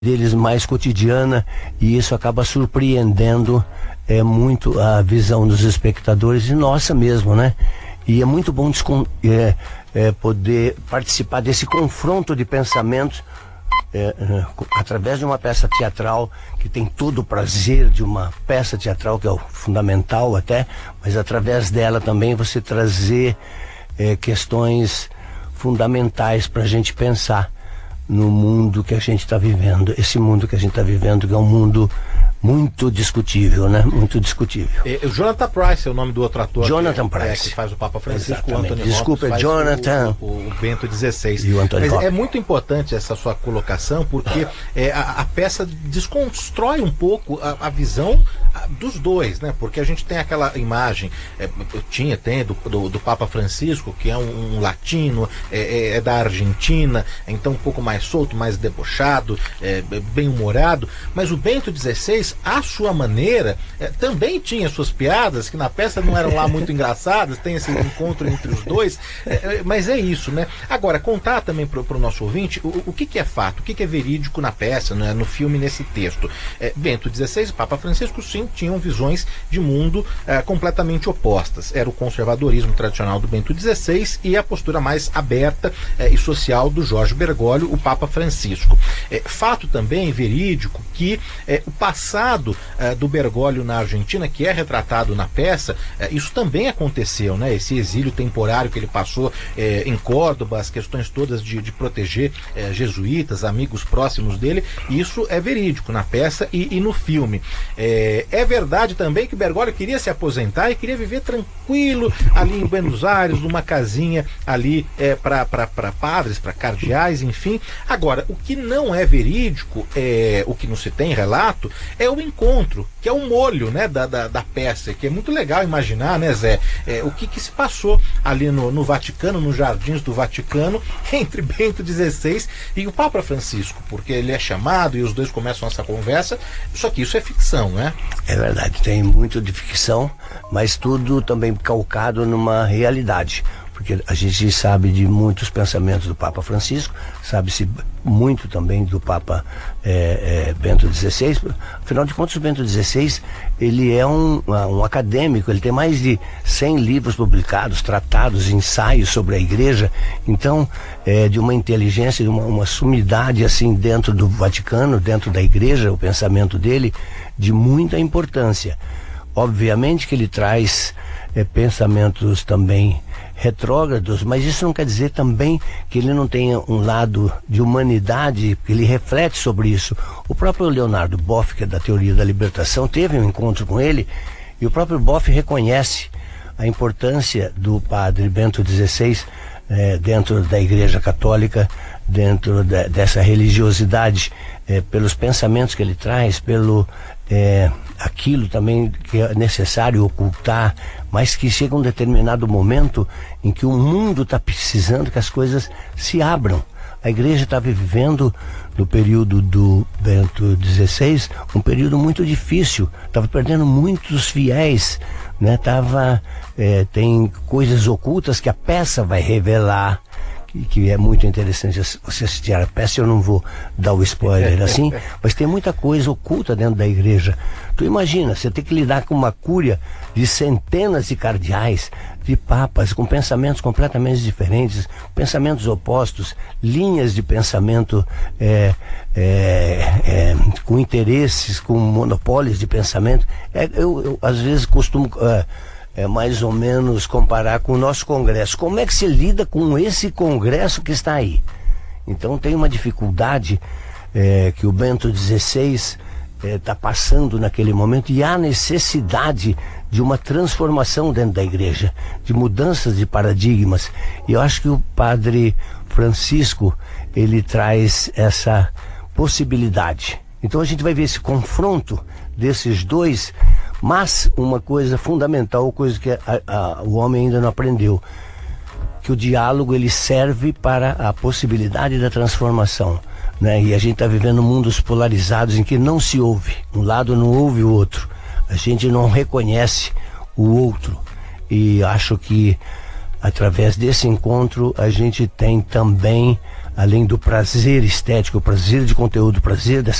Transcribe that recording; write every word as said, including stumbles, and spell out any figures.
deles mais cotidiana, e isso acaba surpreendendo é, muito a visão dos espectadores e nossa mesmo, né? E é muito bom é, é, poder participar desse confronto de pensamentos é, é, através de uma peça teatral que tem todo o prazer de uma peça teatral, que é o fundamental até, mas através dela também você trazer é, questões fundamentais para a gente pensar no mundo que a gente está vivendo. Esse mundo que a gente está vivendo, que é um mundo muito discutível, né? Muito discutível. É, o Jonathan Pryce é o nome do outro ator. Jonathan que, Pryce. É, que faz o Papa Francisco. Exatamente. O Anthony Desculpa, Hopkins Jonathan. O, o, o Bento dezesseis. E o Anthony Mas Hopkins. É muito importante essa sua colocação, porque é, a, a peça desconstrói um pouco a, a visão dos dois, né? Porque a gente tem aquela imagem, é, tinha, tem do, do, do Papa Francisco, que é um, um latino, é, é da Argentina, então um pouco mais solto, mais debochado, é, bem humorado, mas o Bento dezesseis, à sua maneira, é, também tinha suas piadas, que na peça não eram lá muito engraçadas, tem esse encontro entre os dois, é, mas é isso, né? Agora, contar também para o nosso ouvinte o, o que, que é fato, o que, que é verídico na peça, né? No filme, nesse texto. É, Bento dezesseis e Papa Francisco, sim, tinham visões de mundo eh, completamente opostas. Era o conservadorismo tradicional do Bento dezesseis e a postura mais aberta eh, e social do Jorge Bergoglio, o Papa Francisco. Eh, fato também verídico que eh, o passado eh, do Bergoglio na Argentina, que é retratado na peça, eh, isso também aconteceu, né? Esse exílio temporário que ele passou eh, em Córdoba, as questões todas de, de proteger eh, jesuítas, amigos próximos dele, isso é verídico na peça e, e no filme. É, é verdade também que Bergoglio queria se aposentar e queria viver tranquilo ali em Buenos Aires, numa casinha ali é, para padres, para cardeais, enfim. Agora, o que não é verídico, é, o que não se tem relato, é o encontro, que é o molho, né, da, da, da peça, que é muito legal imaginar, né, Zé, é, o que, que se passou ali no, no Vaticano, nos jardins do Vaticano, entre Bento dezesseis e o Papa Francisco, porque ele é chamado e os dois começam essa conversa, só que isso é ficção, né? É verdade, tem muito de ficção, mas tudo também calcado numa realidade, porque a gente sabe de muitos pensamentos do Papa Francisco, sabe-se muito também do Papa é, é, Bento dezesseis. Afinal de contas, o Bento dezesseis, ele é um, um acadêmico, ele tem mais de cem livros publicados, tratados, ensaios sobre a igreja, então é de uma inteligência, de uma, uma sumidade assim dentro do Vaticano, dentro da igreja, o pensamento dele, de muita importância. Obviamente que ele traz é, pensamentos também retrógrados, mas isso não quer dizer também que ele não tenha um lado de humanidade, que ele reflete sobre isso. O próprio Leonardo Boff, que é da teoria da libertação, teve um encontro com ele, e o próprio Boff reconhece a importância do padre Bento dezesseis é, dentro da Igreja Católica, dentro de, dessa religiosidade, é, pelos pensamentos que ele traz, pelo é, aquilo também que é necessário ocultar, mas que chega um determinado momento em que o mundo está precisando que as coisas se abram. A igreja estava vivendo, no período do Bento dezesseis, um período muito difícil, estava perdendo muitos fiéis, né? Tava, é, tem coisas ocultas que a peça vai revelar, que, que é muito interessante você assistir a peça. Eu não vou dar o spoiler assim, mas tem muita coisa oculta dentro da igreja. Tu imagina, você tem que lidar com uma cúria de centenas de cardeais, de papas, com pensamentos completamente diferentes, pensamentos opostos, linhas de pensamento é, é, é, com interesses, com monopólios de pensamento. É, eu, eu às vezes costumo é, é, mais ou menos comparar com o nosso Congresso. Como é que se lida com esse Congresso que está aí? Então tem uma dificuldade é, que o Bento dezesseis está é, passando naquele momento, e há necessidade de uma transformação dentro da igreja, de mudanças de paradigmas. E eu acho que o padre Francisco, ele traz essa possibilidade. Então a gente vai ver esse confronto desses dois, mas uma coisa fundamental, coisa que a, a, o homem ainda não aprendeu, que o diálogo ele serve para a possibilidade da transformação, né? E a gente está vivendo mundos polarizados em que não se ouve, um lado não ouve o outro, a gente não reconhece o outro, e acho que através desse encontro a gente tem também além do prazer estético, o prazer de conteúdo, o prazer dessa